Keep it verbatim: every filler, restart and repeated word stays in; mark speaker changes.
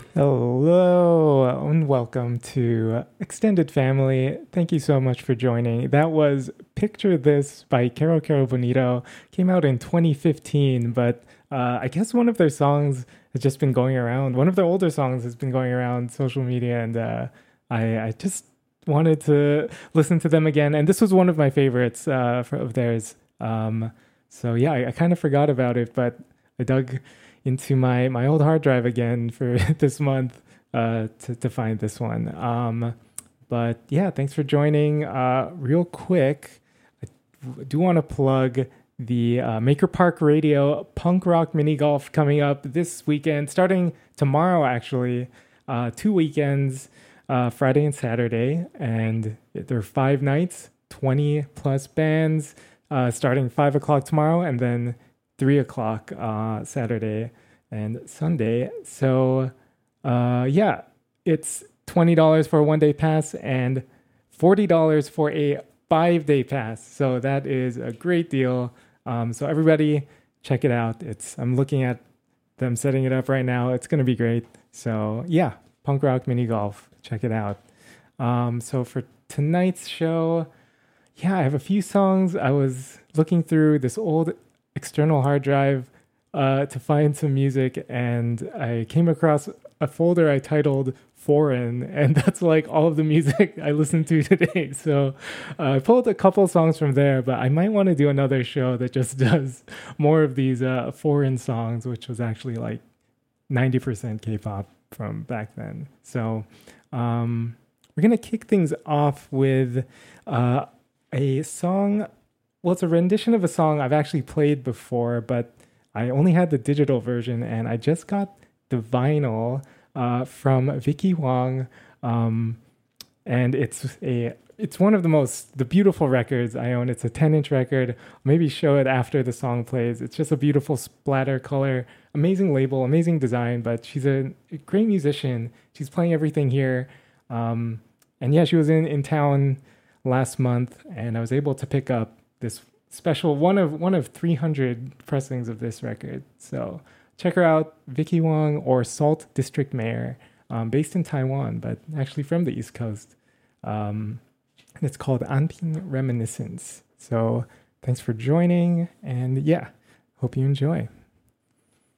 Speaker 1: Hello and welcome to Extended Family. Thank you so much for joining. That was Picture This by Caro Caro Bonito. Came out in twenty fifteen, but uh, I guess one of their songs has just been going around. One of their older songs has been going around social media, and uh, I, I just wanted to listen to them again. And this was one of my favorites uh, for, of theirs. Um, so yeah, I, I kind of forgot about it, but I dug into my my old hard drive again for this month uh, to to find this one. Um, but yeah, thanks for joining. Uh, real quick, I do want to plug the uh, Maker Park Radio Punk Rock Mini Golf coming up this weekend, starting tomorrow actually. Uh, two weekends, uh, Friday and Saturday, and there are five nights, twenty plus bands, uh, starting five o'clock tomorrow, and then three o'clock uh, Saturday and Sunday. So, uh, yeah, it's twenty dollars for a one day pass and forty dollars for a five day pass. So that is a great deal. Um, so everybody, check it out. It's I'm looking at them setting it up right now. It's gonna be great. So yeah, Punk Rock Mini Golf. Check it out. Um, so for tonight's show, yeah, I have a few songs. I was looking through this old external hard drive uh, to find some music, and I came across a folder I titled Foreign, and that's like all of the music I listened to today. So uh, I pulled a couple songs from there, but I might want to do another show that just does more of these uh, foreign songs, which was actually like ninety percent K-pop from back then. So um, we're going to kick things off with uh, a song. Well, it's a rendition of a song I've actually played before, but I only had the digital version, and I just got the vinyl uh, from Vicky Wong, um, and it's a it's one of the most the beautiful records I own. It's a ten inch record. Maybe show it after the song plays. It's just a beautiful splatter color, amazing label, amazing design. But she's a great musician. She's playing everything here, um, and yeah, she was in in town last month, and I was able to pick up this special one of one of three hundred pressings of this record. So check her out, Vicky Wong, or Salt District Mayor, um, based in Taiwan, but actually from the East Coast. Um, and it's called Anping Reminiscence. So thanks for joining, and yeah, hope you enjoy.